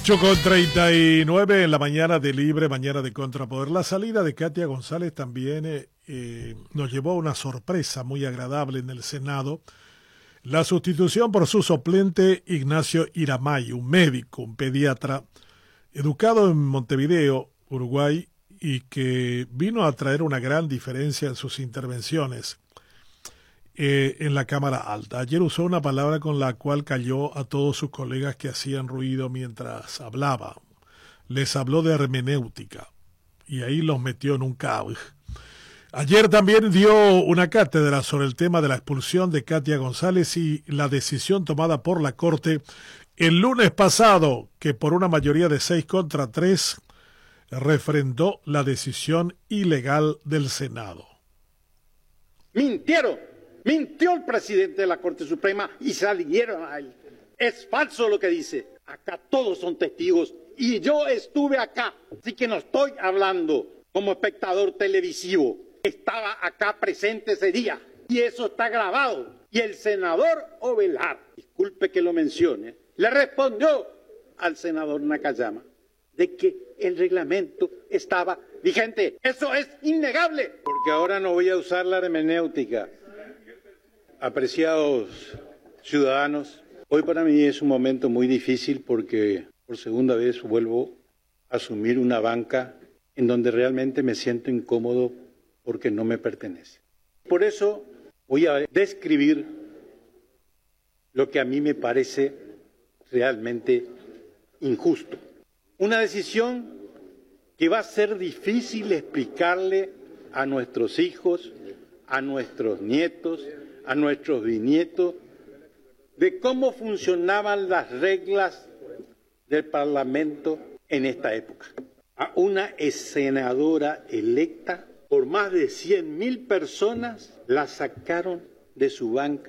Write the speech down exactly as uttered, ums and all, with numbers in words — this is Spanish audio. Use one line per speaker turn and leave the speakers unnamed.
ocho con treinta y nueve en la mañana de Libre, mañana de Contrapoder. La salida de Katia González también eh, eh, nos llevó a una sorpresa muy agradable en el Senado. La sustitución por su suplente Ignacio Iramay, un médico, un pediatra, educado en Montevideo, Uruguay, y que vino a traer una gran diferencia en sus intervenciones eh, en la Cámara Alta. Ayer usó una palabra con la cual calló a todos sus colegas que hacían ruido mientras hablaba. Les habló de hermenéutica y ahí los metió en un caos. Ayer también dio una cátedra sobre el tema de la expulsión de Katia González y la decisión tomada por la Corte el lunes pasado, que por una mayoría de seis contra tres refrendó la decisión ilegal del Senado.
Mintieron, mintió el presidente de la Corte Suprema y salieron a él. Es falso lo que dice. Acá todos son testigos y yo estuve acá, así que no estoy hablando como espectador televisivo. Estaba acá presente ese día y eso está grabado. Y el senador Ovelar, disculpe que lo mencione, le respondió al senador Nakayama de que el reglamento estaba vigente. Eso es innegable.
Porque ahora no voy a usar la hermenéutica. Apreciados ciudadanos, hoy para mí es un momento muy difícil porque por segunda vez vuelvo a asumir una banca en donde realmente me siento incómodo porque no me pertenece. Por eso voy a describir lo que a mí me parece realmente injusto. Una decisión que va a ser difícil explicarle a nuestros hijos, a nuestros nietos, a nuestros bisnietos, de cómo funcionaban las reglas del Parlamento en esta época. A una senadora electa por más de cien mil personas la sacaron de su banca